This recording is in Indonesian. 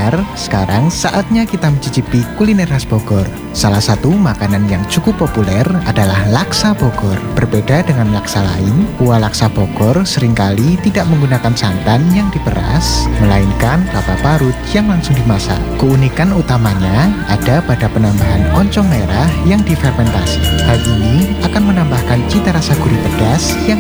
pendengar, sekarang saatnya kita mencicipi kuliner khas Bogor. Salah satu makanan yang cukup populer adalah laksa Bogor. Berbeda dengan laksa lain, kuah laksa Bogor seringkali tidak menggunakan santan yang diperas, melainkan kelapa parut yang langsung dimasak. Keunikan utamanya ada pada penambahan oncom merah yang difermentasi. Hal ini akan menambahkan cita rasa gurih pedas yang